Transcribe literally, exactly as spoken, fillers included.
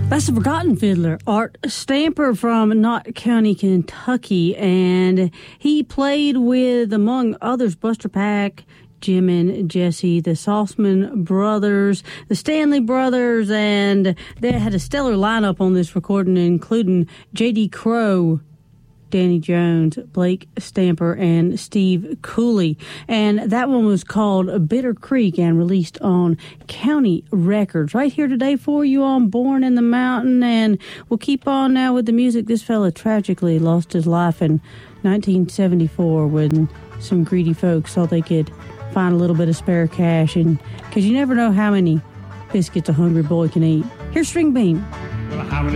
That's the Forgotten Fiddler, Art Stamper from Knott County, Kentucky, and he played with, among others, Buster Pack, Jim and Jesse, the Saltzman brothers, the Stanley brothers, and they had a stellar lineup on this recording, including J D Crowe, Danny Jones, Blake Stamper, and Steve Cooley. And that one was called Bitter Creek and released on County Records. Right here today for you on Born in the Mountain. And we'll keep on now with the music. This fella tragically lost his life in nineteen seventy-four when some greedy folks thought they could find a little bit of spare cash. And because you never know how many biscuits a hungry boy can eat. Here's String Bean. Well, how many